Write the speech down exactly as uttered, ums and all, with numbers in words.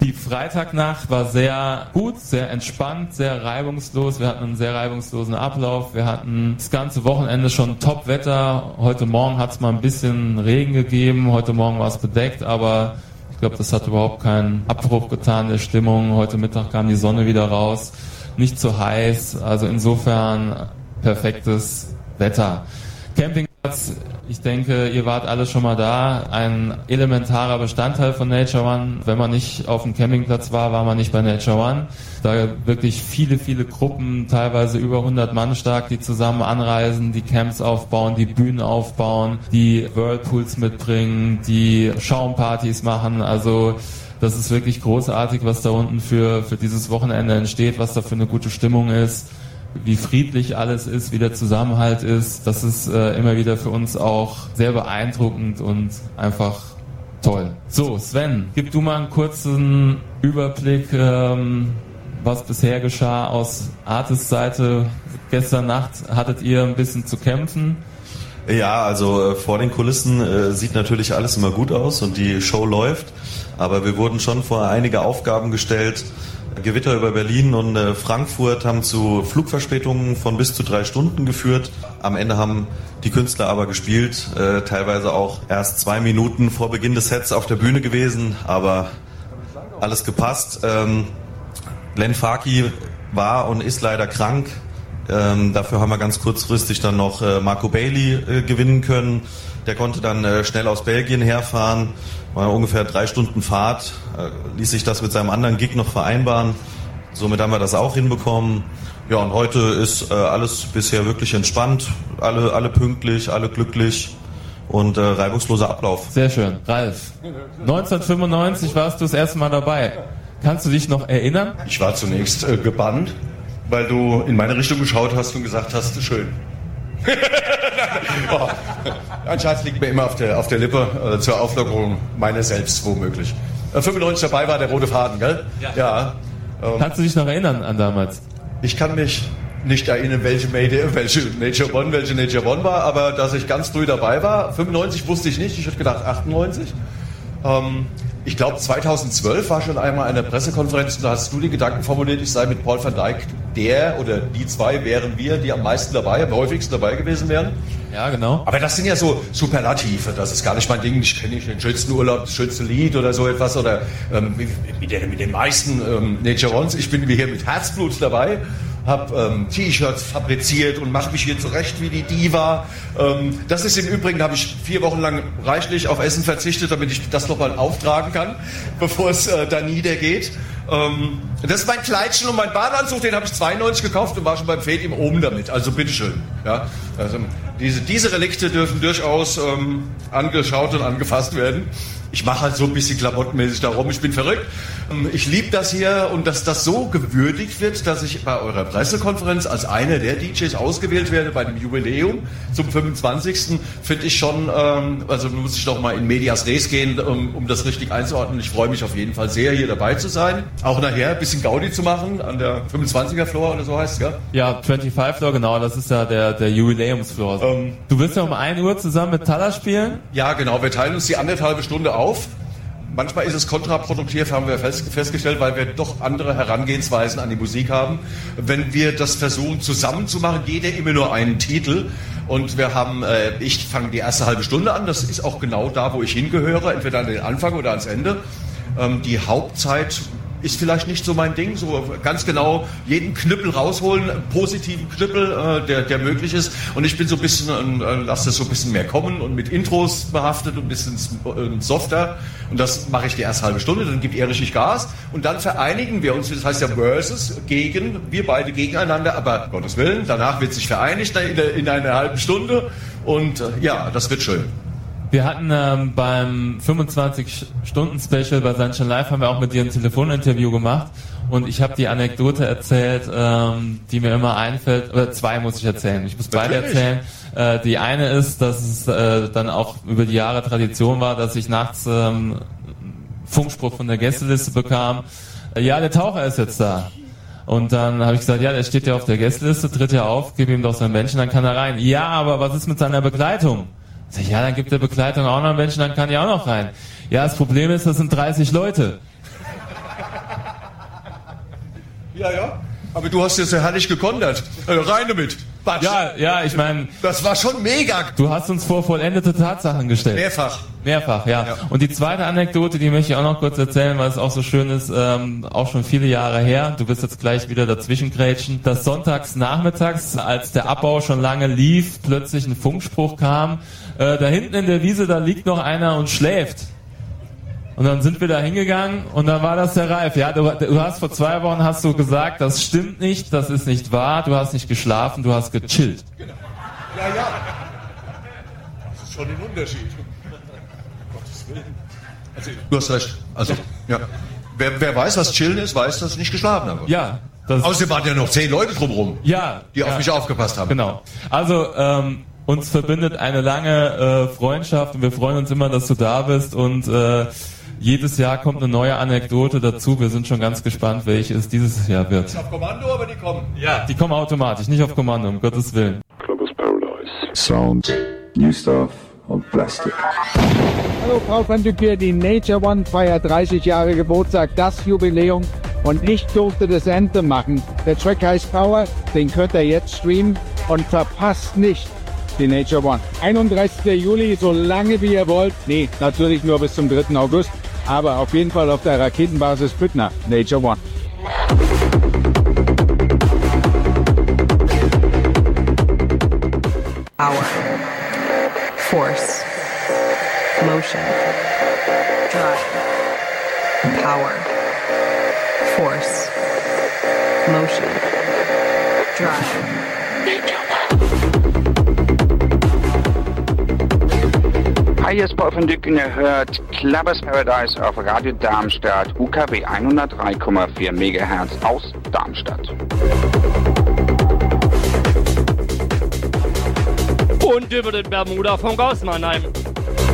Die Freitagnacht war sehr gut, sehr entspannt, sehr reibungslos. Wir hatten einen sehr reibungslosen Ablauf. Wir hatten das ganze Wochenende schon Top-Wetter. Heute Morgen hat es mal ein bisschen Regen gegeben. Heute Morgen war es bedeckt, aber ich glaube, das hat überhaupt keinen Abbruch getan der Stimmung. Heute Mittag kam die Sonne wieder raus. Nicht zu heiß. Also insofern perfektes Wetter. Campingplatz, ich denke, ihr wart alle schon mal da. Ein elementarer Bestandteil von Nature One. Wenn man nicht auf dem Campingplatz war, war man nicht bei Nature One. Da wirklich viele, viele Gruppen, teilweise über hundert Mann stark, die zusammen anreisen, die Camps aufbauen, die Bühnen aufbauen, die Whirlpools mitbringen, die Schaumpartys machen. Also das ist wirklich großartig, was da unten für, für dieses Wochenende entsteht, was da für eine gute Stimmung ist. Wie friedlich alles ist, wie der Zusammenhalt ist, das ist äh, immer wieder für uns auch sehr beeindruckend und einfach toll. So, Sven, gib du mal einen kurzen Überblick, ähm, was bisher geschah aus Artis Seite. Gestern Nacht hattet ihr ein bisschen zu kämpfen. Ja, also äh, vor den Kulissen äh, sieht natürlich alles immer gut aus und die Show läuft, aber wir wurden schon vor einige Aufgaben gestellt. Gewitter über Berlin und äh, Frankfurt haben zu Flugverspätungen von bis zu drei Stunden geführt. Am Ende haben die Künstler aber gespielt, äh, teilweise auch erst zwei Minuten vor Beginn des Sets auf der Bühne gewesen, aber alles gepasst. Ähm, Glenn Farki war und ist leider krank. Ähm, dafür haben wir ganz kurzfristig dann noch äh, Marco Bailey äh, gewinnen können. Der konnte dann äh, schnell aus Belgien herfahren. War ungefähr drei Stunden Fahrt. Äh, ließ sich das mit seinem anderen Gig noch vereinbaren. Somit haben wir das auch hinbekommen. Ja, und heute ist äh, alles bisher wirklich entspannt. Alle, alle pünktlich, alle glücklich und äh, reibungsloser Ablauf. Sehr schön. Ralf, neunzehnhundertfünfundneunzig warst du das erste Mal dabei. Kannst du dich noch erinnern? Ich war zunächst äh, gebannt, weil du in meine Richtung geschaut hast und gesagt hast, schön. Oh, ein Scheiß liegt mir immer auf der, auf der Lippe äh, zur Auflockerung meiner selbst, womöglich. Äh, fünfundneunzig dabei war der rote Faden, gell? Ja. Ja. Ähm, Kannst du dich noch erinnern an damals? Ich kann mich nicht erinnern, welche, Made, welche Nature One, welche Nature One war, aber dass ich ganz früh dabei war. fünfundneunzig wusste ich nicht, ich hätte gedacht achtundneunzig. Ähm, ich glaube zweitausendzwölf war schon einmal eine Pressekonferenz und da hast du die Gedanken formuliert, ich sei mit Paul van Dyk der oder die zwei wären wir, die am meisten dabei, am häufigsten dabei gewesen wären. Ja, genau. Aber das sind ja so Superlative, das ist gar nicht mein Ding. Ich kenne nicht den schönsten Urlaub, das schönste Lied oder so etwas oder ähm, mit, den, mit den meisten ähm, Nature Ones. Ich bin hier mit Herzblut dabei, habe ähm, T-Shirts fabriziert und mache mich hier zurecht wie die Diva. Ähm, das ist im Übrigen, habe ich vier Wochen lang reichlich auf Essen verzichtet, damit ich das nochmal auftragen kann, bevor es äh, da niedergeht. Ähm, das ist mein Kleidchen und mein Badeanzug, den habe ich zweiundneunzig gekauft und war schon beim Fade im oben damit. Also bitteschön. Ja, also diese, diese Relikte dürfen durchaus ähm, angeschaut und angefasst werden. Ich mache halt so ein bisschen klamottenmäßig darum, ich bin verrückt. Ich liebe das hier und dass das so gewürdigt wird, dass ich bei eurer Pressekonferenz als einer der D Js ausgewählt werde bei dem Jubiläum zum fünfundzwanzigsten finde ich schon, ähm, also muss ich doch mal in Medias Res gehen, um, um das richtig einzuordnen. Ich freue mich auf jeden Fall sehr, hier dabei zu sein. Auch nachher ein bisschen Gaudi zu machen an der fünfundzwanziger Floor oder so heißt es, gell? Ja, fünfundzwanzig Floor, genau, das ist ja der, der Jubiläumsfloor. Ähm, du wirst ja um ein Uhr zusammen mit Talla spielen? Ja, genau, wir teilen uns die anderthalbe Stunde auf. Manchmal ist es kontraproduktiv, haben wir festgestellt, weil wir doch andere Herangehensweisen an die Musik haben. Wenn wir das versuchen zusammen zu machen, jeder immer nur einen Titel. Und wir haben, äh, ich fange die erste halbe Stunde an, das ist auch genau da, wo ich hingehöre, entweder an den Anfang oder ans Ende. Ähm, die Hauptzeit ist vielleicht nicht so mein Ding, so ganz genau jeden Knüppel rausholen, positiven Knüppel, äh, der, der möglich ist. Und ich bin so ein bisschen, äh, lasse das so ein bisschen mehr kommen und mit Intros behaftet und ein bisschen äh, softer. Und das mache ich die erste halbe Stunde, dann gibt er richtig Gas. Und dann vereinigen wir uns, das heißt ja Versus, gegen, wir beide gegeneinander, aber Gottes Willen, danach wird sich vereinigt in, der, in einer halben Stunde. Und äh, ja, das wird schön. Wir hatten ähm, beim fünfundzwanzig-Stunden-Special bei Sunshine Live haben wir auch mit dir ein Telefoninterview gemacht und ich habe die Anekdote erzählt, ähm, die mir immer einfällt, oder zwei muss ich erzählen, ich muss beide erzählen. Äh, die eine ist, dass es äh, dann auch über die Jahre Tradition war, dass ich nachts ähm, Funkspruch von der Gästeliste bekam, äh, ja, der Taucher ist jetzt da. Und dann habe ich gesagt, ja, der steht ja auf der Gästeliste, tritt ja auf, gib ihm doch sein Bändchen, dann kann er rein. Ja, aber was ist mit seiner Begleitung? Sag ich, ja, dann gibt der Begleitung auch noch ein Bändchen, dann kann ich auch noch rein. Ja, das Problem ist, das sind dreißig Leute. Ja, ja. Aber du hast jetzt ja herrlich gekontert. Äh, rein damit. Batsch. Ja, ja, ich meine... Das war schon mega. Du hast uns vor vollendete Tatsachen gestellt. Mehrfach. Mehrfach, ja. ja. Und die zweite Anekdote, die möchte ich auch noch kurz erzählen, weil es auch so schön ist, ähm, auch schon viele Jahre her. Du wirst jetzt gleich wieder dazwischengrätschen. Dass sonntags nachmittags, als der Abbau schon lange lief, plötzlich ein Funkspruch kam. Äh, da hinten in der Wiese, da liegt noch einer und schläft. Und dann sind wir da hingegangen und dann war das der Ralf. Ja, du, du hast vor zwei Wochen hast du gesagt, das stimmt nicht, das ist nicht wahr, du hast nicht geschlafen, du hast gechillt. Genau. Ja, ja. Das ist schon ein Unterschied. Gottes Willen. Also, du hast recht. Also, ja. Wer, wer weiß, was chillen ist, weiß, dass ich nicht geschlafen habe. Ja. Das Außerdem waren ja noch zehn Leute drumherum, ja, die ja. auf mich aufgepasst haben. Genau. Also, ähm, uns verbindet eine lange äh, Freundschaft und wir freuen uns immer, dass du da bist und äh, jedes Jahr kommt eine neue Anekdote dazu. Wir sind schon ganz gespannt, welche es dieses Jahr wird. Nicht auf Kommando, aber die kommen. Ja, die kommen automatisch, nicht auf Kommando, um Gottes Willen. Clubbers Paradise. Sound, New Stuff und Plastic. Hallo Frau van Dücker, die Nature One feiert dreißig Jahre Geburtstag, das Jubiläum. Und ich durfte das Anthem machen. Der Track heißt Power, den könnt ihr jetzt streamen und verpasst nicht die Nature One. einunddreißigster Juli, so lange wie ihr wollt. Nee, natürlich nur bis zum dritten August. Aber auf jeden Fall auf der Raketenbasis Büttner. Nature One. Power. Force. Motion. Drive. Power. Force. Motion. Drive. Hi, hier ist Paul van Dycken, ihr hört Clubbers Paradise auf Radio Darmstadt, U K W hundertdrei Komma vier Megahertz aus Darmstadt. Und über den Bermuda von Gauss Mannheim.